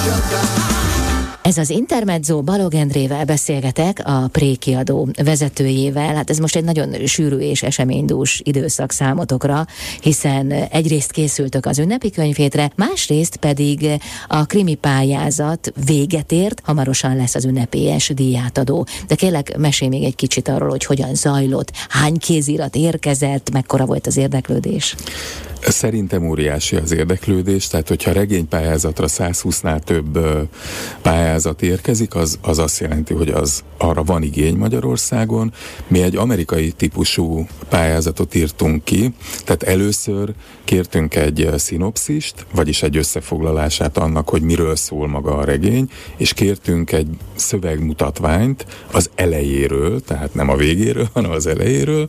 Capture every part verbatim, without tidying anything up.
Ez az Intermezzo, Balogh Endrével beszélgetek, a Pré kiadó vezetőjével. Hát ez most egy nagyon sűrű és eseménydús időszak számotokra, hiszen egyrészt készültök az ünnepi könyvhétre, másrészt pedig a krimi pályázat véget ért, hamarosan lesz az ünnepélyes díjátadó. De kérlek, mesélj még egy kicsit arról, hogy hogyan zajlott, hány kézirat érkezett, mekkora volt az érdeklődés? Szerintem óriási az érdeklődés, tehát hogyha regénypályázatra százhúsznál több pályázat érkezik, az, az azt jelenti, hogy az arra van igény Magyarországon. Mi egy amerikai típusú pályázatot írtunk ki, tehát először kértünk egy szinopszist, vagyis egy összefoglalását annak, hogy miről szól maga a regény, és kértünk egy szövegmutatványt az elejéről, tehát nem a végéről, hanem az elejéről,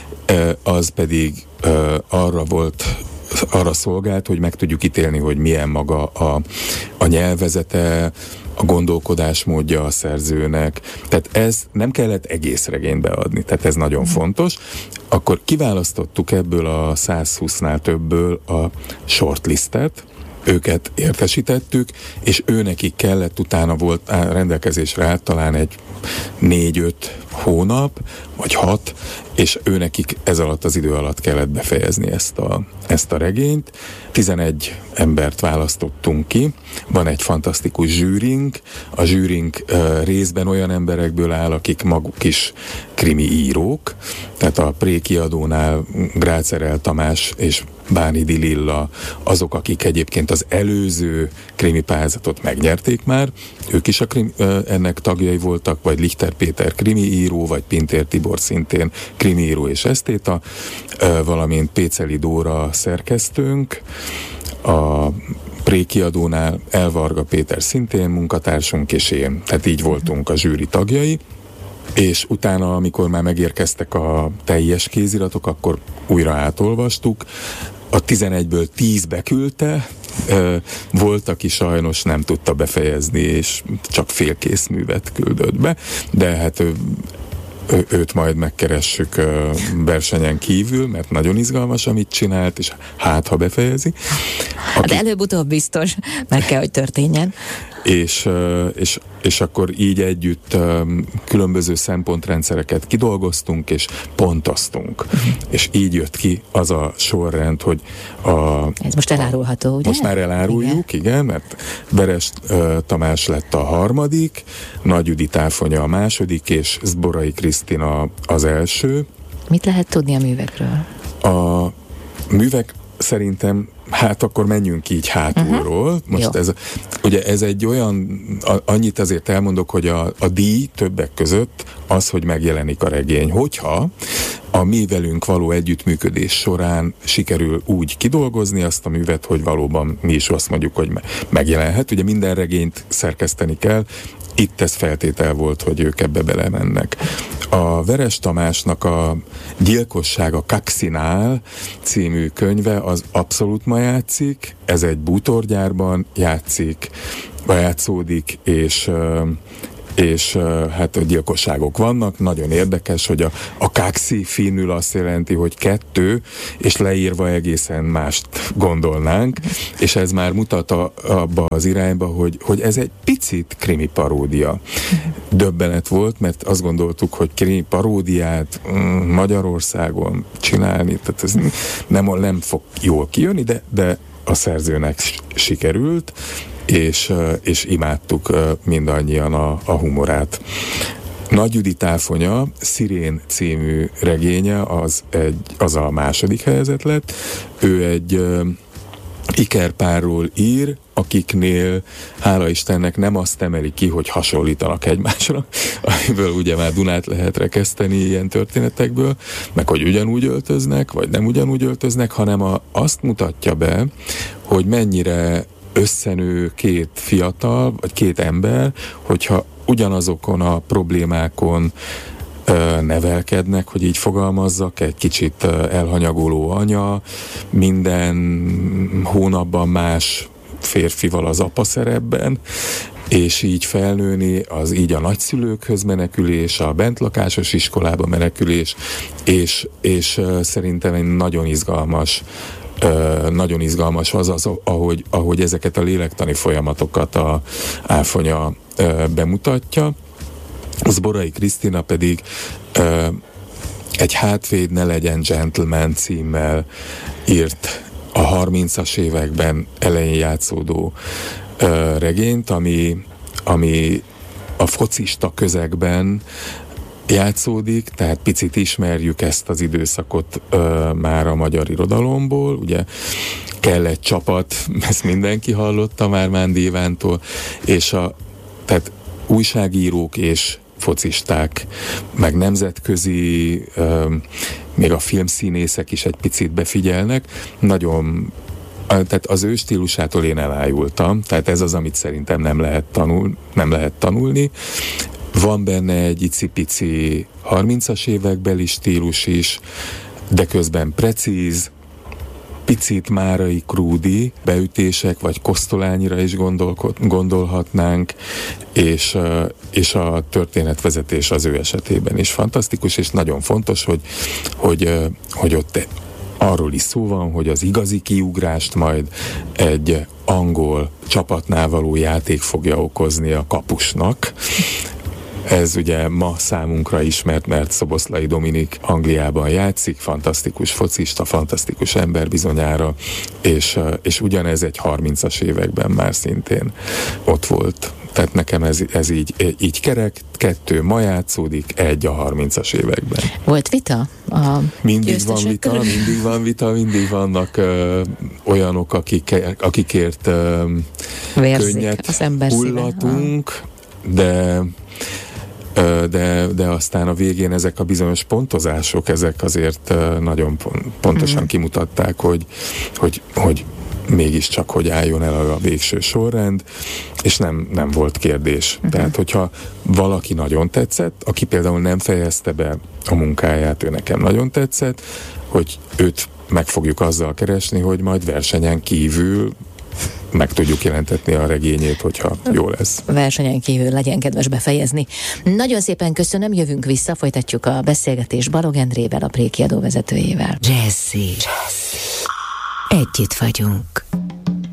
az pedig arra volt, arra szolgált, hogy meg tudjuk ítélni, hogy milyen maga a, a nyelvezete, a gondolkodásmódja a szerzőnek. Tehát ez nem kellett egész regényt beadni, tehát ez nagyon fontos. Akkor kiválasztottuk ebből a százhúsznál többből a shortlistet, őket értesítettük, és őnekik kellett, utána volt rendelkezésre állt talán egy négy-öt hónap, vagy hat, és őnekik ez alatt az idő alatt kellett befejezni ezt a, ezt a regényt. tizenegy embert választottunk ki, van egy fantasztikus zsűrink, a zsűrink uh, részben olyan emberekből áll, akik maguk is krimi írók, tehát a Pré kiadónál Grácerel Tamás és Bánhidi Lilla azok, akik egyébként az előző krimi pályázatot megnyerték már, ők is a krimi, uh, ennek tagjai voltak, vagy Lichter Péter krimi író, vagy Pintér Tibor szintén krimi író és esztéta, uh, valamint Péceli Dóra szerkesztőnk, a Pré kiadónál Elvarga Péter szintén munkatársunk, és én, tehát így voltunk a zsűri tagjai, és utána, amikor már megérkeztek a teljes kéziratok, akkor újra átolvastuk, a tizenegyből tíz beküldte, volt, aki sajnos nem tudta befejezni, és csak félkész művet küldött be, de hát Ő, őt majd megkeressük uh, versenyen kívül, mert nagyon izgalmas, amit csinált, és hát, ha befejezi. Aki... Hát előbb-utóbb biztos meg kell, hogy történjen. És, uh, és, és akkor így együtt um, különböző szempontrendszereket kidolgoztunk, és pontoztunk. Uh-huh. És így jött ki az a sorrend, hogy a... Ez most elárulható, ugye? Most már eláruljuk, igen, igen mert Veres uh, Tamás lett a harmadik, Nagy Judit Áfonya a második, és Zborai Krisztina az első. Mit lehet tudni a művekről? A művek szerintem, hát akkor menjünk így hátulról. Uh-huh. Most ez, ugye ez egy olyan, a, annyit azért elmondok, hogy a, a díj többek között az, hogy megjelenik a regény. Hogyha a mi velünk való együttműködés során sikerül úgy kidolgozni azt a művet, hogy valóban mi is azt mondjuk, hogy megjelenhet. Ugye minden regényt szerkeszteni kell, itt ez feltétel volt, hogy ők ebbe belemennek. A Veres Tamásnak a Gyilkosság a Kaksinál című könyve az abszolút ma játszik, ez egy bútorgyárban játszik, játszódik, és és hát a gyilkosságok vannak, nagyon érdekes, hogy a, a kaksi finnül azt jelenti, hogy kettő, és leírva egészen mást gondolnánk, és ez már mutat a, abba az irányba, hogy, hogy ez egy picit krimi paródia. Döbbenet volt, mert azt gondoltuk, hogy krimi paródiát mm, Magyarországon csinálni, tehát ez nem, nem fog jól kijönni, de, de a szerzőnek sikerült, és, és imádtuk mindannyian a, a humorát. Nagy Judit Áfonya Szirén című regénye az, egy, az a második helyzet lett. Ő egy uh, ikerpárról ír, akiknél, hála Istennek, nem azt emeli ki, hogy hasonlítanak egymásra, amiből ugye már Dunát lehet rekeszteni ilyen történetekből, meg hogy ugyanúgy öltöznek, vagy nem ugyanúgy öltöznek, hanem a, azt mutatja be, hogy mennyire összenő két fiatal, vagy két ember, hogyha ugyanazokon a problémákon ö, nevelkednek, hogy így fogalmazzak, egy kicsit ö, elhanyagoló anya, minden hónapban más férfival az apa szerepben, és így felnőni, az így a nagyszülőkhöz menekülés, a bentlakásos iskolába menekülés, és, és uh, szerintem egy nagyon izgalmas nagyon izgalmas az, az ahogy, ahogy ezeket a lélektani folyamatokat a Áfonya bemutatja. Zborai Krisztina pedig egy Hátvéd ne legyen gentleman címmel írt a harmincas években elején játszódó regényt, ami, ami a focista közegben játszódik, tehát picit ismerjük ezt az időszakot ö, már a magyar irodalomból, ugye kell egy csapat, ezt mindenki hallotta már Mándi Ivántól, és a, tehát újságírók és focisták, meg nemzetközi, ö, még a filmszínészek is egy picit befigyelnek, nagyon, tehát az ő stílusától én elájultam, tehát ez az, amit szerintem nem lehet, tanul, nem lehet tanulni. Van benne egy icipici harmincas évekbeli stílus is, de közben precíz, picit Márai Krúdi beütések, vagy Kosztolányira is gondolhatnánk, és, és a történetvezetés az ő esetében is fantasztikus, és nagyon fontos, hogy, hogy, hogy ott arról is szó van, hogy az igazi kiugrást majd egy angol csapatnál való játék fogja okozni a kapusnak. Ez ugye ma számunkra ismert, mert Szoboszlai Dominik Angliában játszik, fantasztikus focista, fantasztikus ember bizonyára, és, és ugyanez egy harmincas években már szintén ott volt. Tehát nekem ez, ez így, így kerek, kettő ma játszódik, egy a harmincas években. Volt vita a Mindig van vita, körül? mindig van vita, mindig vannak ö, olyanok, akik, akikért ö, könnyet hullatunk, de De, de aztán a végén ezek a bizonyos pontozások, ezek azért nagyon pontosan mm. kimutatták, hogy, hogy, hogy mégiscsak hogy álljon el a végső sorrend, és nem, nem volt kérdés. Mm-hmm. Tehát, hogyha valaki nagyon tetszett, aki például nem fejezte be a munkáját, ő nekem nagyon tetszett, hogy őt meg fogjuk azzal keresni, hogy majd versenyen kívül meg tudjuk jelentetni a regényét, hogyha jó lesz. Versenyen kívül legyen kedves befejezni. Nagyon szépen köszönöm, jövünk vissza, folytatjuk a beszélgetést Balogh Endrével, a Prékiadó vezetőjével. Jazzy. Jazzy. Együtt vagyunk.